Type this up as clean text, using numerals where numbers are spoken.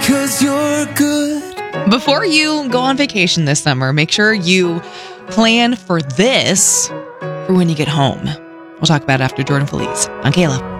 'cause you're good. Before you go on vacation this summer, make sure you plan for this for when you get home. We'll talk about it after Jordan Feliz on Kayla.